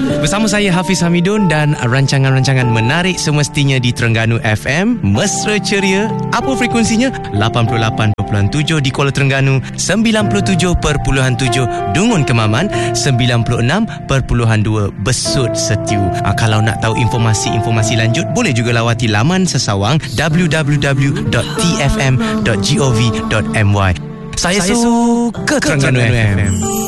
Bersama saya Hafiz Hamidun dan rancangan-rancangan menarik semestinya di Terengganu FM. Mesra ceria. Apa frekuensinya? 88.7 di Kuala Terengganu, 97.7 Dungun Kemaman, 96.2 Besut Setiu. Kalau nak tahu informasi-informasi lanjut, boleh juga lawati laman sesawang www.tfm.gov.my. Saya suka Terengganu FM.